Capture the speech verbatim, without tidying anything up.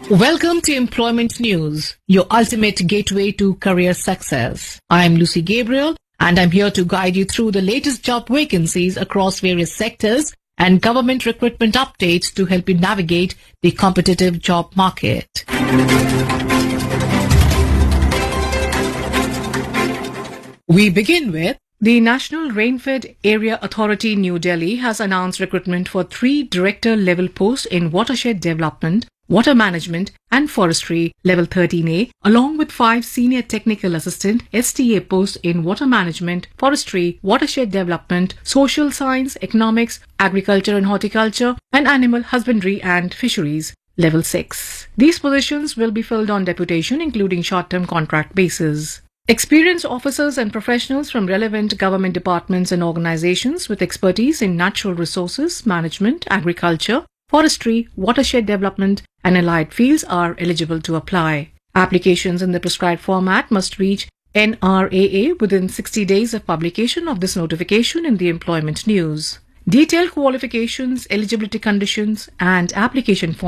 Welcome to Employment News, your ultimate gateway to career success. I'm Lucy Gabriel, and I'm here to guide you through the latest job vacancies across various sectors and government recruitment updates to help you navigate the competitive job market. We begin with the National Rainfed Area Authority New Delhi has announced recruitment for three director-level posts in watershed development, water management and forestry level thirteen A, along with five senior technical assistant S T A posts in water management, forestry, watershed development, social science, economics, agriculture and horticulture, and animal husbandry and fisheries level six. These positions will be filled on deputation, including short-term contract basis. Experienced officers and professionals from relevant government departments and organizations with expertise in natural resources, management, agriculture, forestry, watershed development, and allied fields are eligible to apply. Applications in the prescribed format must reach N R A A within sixty days of publication of this notification in the Employment News. Detailed qualifications, eligibility conditions, and application form